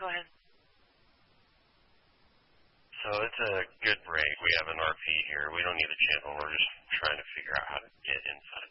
Go ahead. So it's a good break. We have an RP here. We don't need a channel. We're just trying to figure out how to get inside